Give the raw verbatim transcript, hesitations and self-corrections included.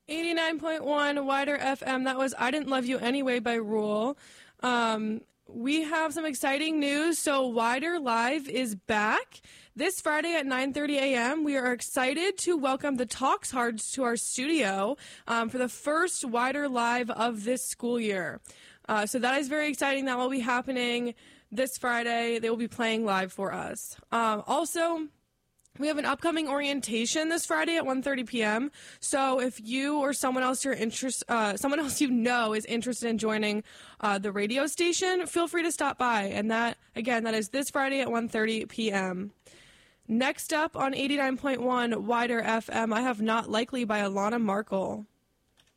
eighty-nine point one Wider F M. That was I Didn't Love You Anyway by Rule. Um, we have some exciting news. So Wider Live is back this Friday at nine thirty a.m. We are excited to welcome the Talkshards to our studio um, for the first Wider Live of this school year. Uh, so that is very exciting. That will be happening this Friday. They will be playing live for us. Um, also, we have an upcoming orientation this Friday at one thirty p.m. So if you or someone else you're interest, uh, someone else you know is interested in joining uh, the radio station, feel free to stop by. And that, again, that is this Friday at one thirty p.m. Next up on eighty-nine point one Wider F M, I have Not Likely by Alana Markle.